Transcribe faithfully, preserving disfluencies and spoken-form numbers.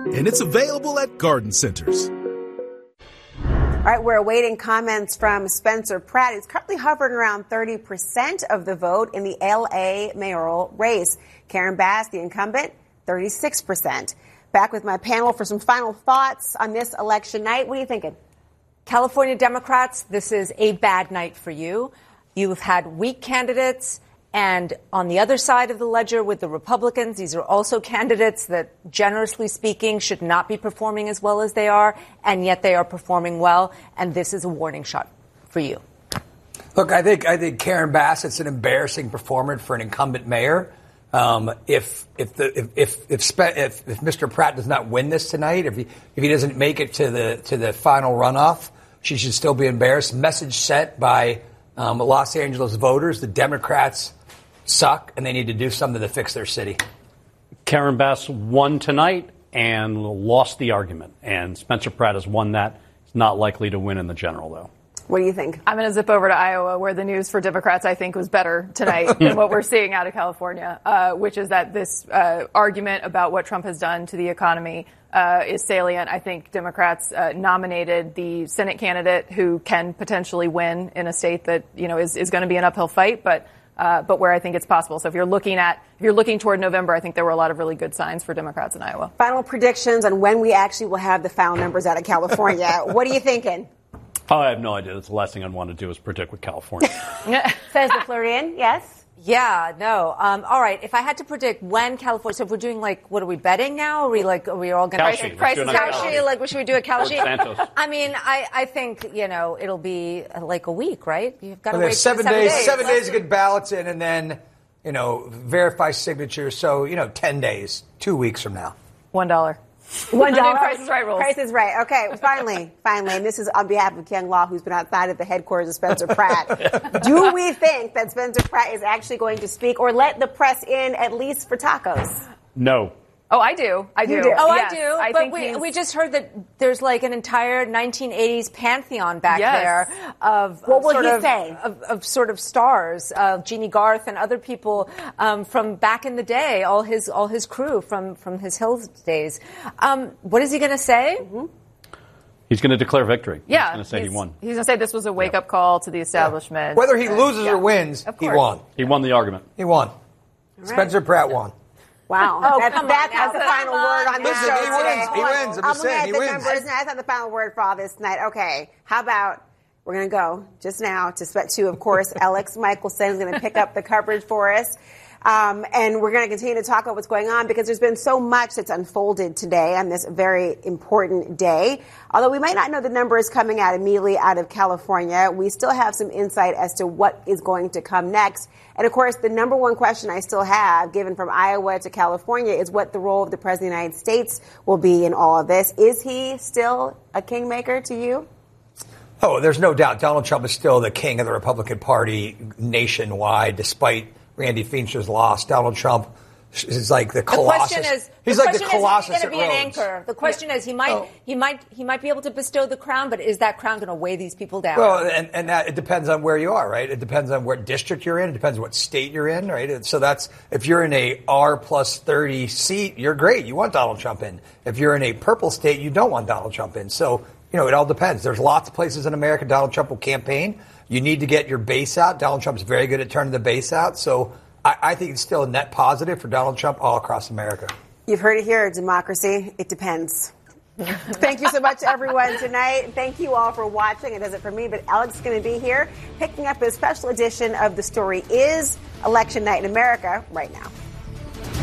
and it's available at garden centers. All right, we're awaiting comments from Spencer Pratt. He's currently hovering around thirty percent of the vote in the L A mayoral race. Karen Bass, the incumbent, thirty-six percent. Back with my panel for some final thoughts on this election night. What are you thinking? California Democrats, this is a bad night for you. You've had weak candidates. And on the other side of the ledger with the Republicans, these are also candidates that, generously speaking, should not be performing as well as they are, and yet they are performing well. And this is a warning shot for you. Look, I think I think Karen Bass, it's an embarrassing performance for an incumbent mayor. Um, if if the if if if, Spe- if if Mister Pratt does not win this tonight, if he if he doesn't make it to the to the final runoff, she should still be embarrassed. Message sent by um, Los Angeles voters: the Democrats suck, and they need to do something to fix their city. Karen Bass won tonight and lost the argument, and Spencer Pratt has won that. He's not likely to win in the general, though. What do you think? I'm going to zip over to Iowa, where the news for Democrats, I think, was better tonight than what we're seeing out of California, uh, which is that this uh, argument about what Trump has done to the economy uh, is salient. I think Democrats uh, nominated the Senate candidate who can potentially win in a state that, you know, is, is going to be an uphill fight, but Uh, but where I think it's possible. So if you're looking at, if you're looking toward November, I think there were a lot of really good signs for Democrats in Iowa. Final predictions on when we actually will have the final numbers out of California. What are you thinking? Oh, I have no idea. That's the last thing I'd want to do is predict with California. Says the Florian, yes? Yeah, no. Um, all right. If I had to predict when California, so if we're doing like, what are we betting now? Are we like, are we all going to price price Kalshi? Like, what should we do at Kalshi? Santos. I mean, I, I think, you know, it'll be like a week, right? You've got to Well, wait seven, seven days, days. Seven days to get ballots in, and then, you know, verify signatures. So, you know, ten days, two weeks from now. One dollar. One dollar. Price is Right rules. Price is Right. Okay, finally, finally, and this is on behalf of Ken Law, who's been outside of the headquarters of Spencer Pratt. Do we think that Spencer Pratt is actually going to speak or let the press in at least for tacos? No. Oh, I do. I do. You do. Oh, Yes. I do. I but think we, he's- we just heard that there's like an entire nineteen eighties pantheon back Yes. there of What of will sort he of, say? Of, of sort of stars, of Jeannie Garth and other people um, from back in the day, all his all his crew from from his Hills days. Um, what is he going to say? Mm-hmm. He's going to declare victory. Yeah. He's going to say he won. He's going to say this was a wake-up call to the establishment. Whether he loses Yeah. or wins, Of he course. won. He won the argument. He won. Spencer Pratt won. Wow. Oh, that's come that on has now. the final Come word on on this Listen, show he today. wins. He Hold on. wins. I'm I'm just looking saying, at he the wins. numbers. No, that's not the final word for all this tonight. Okay. How about we're going to go just now to Spe- to, of course, Alex Michelson is going to pick up the coverage for us. Um, and we're going to continue to talk about what's going on because there's been so much that's unfolded today on this very important day. Although we might not know the numbers coming out immediately out of California, we still have some insight as to what is going to come next. And of course, the number one question I still have, given from Iowa to California, is what the role of the President of the United States will be in all of this. Is he still a kingmaker to you? Oh, there's no doubt. Donald Trump is still the king of the Republican Party nationwide, despite Randy Fincher's loss. Donald Trump is like the colossus. The question is, he's the like question the colossus is, is he going to be an Rhodes. anchor? The question is, he might, Oh. he might, he might be able to bestow the crown, but is that crown going to weigh these people down? Well, and, and that it depends on where you are, right? It depends on what district you're in. It depends what state you're in, right? And so that's, if you're in a R plus thirty seat, you're great. You want Donald Trump in. If you're in a purple state, you don't want Donald Trump in. So, you know, it all depends. There's lots of places in America Donald Trump will campaign. You need to get your base out. Donald Trump's very good at turning the base out. So I, I think it's still a net positive for Donald Trump all across America. You've heard it here, democracy. It depends. Thank you so much, everyone, tonight. Thank you all for watching. It does it for me, but Alex is going to be here picking up a special edition of The Story Is Election Night in America right now.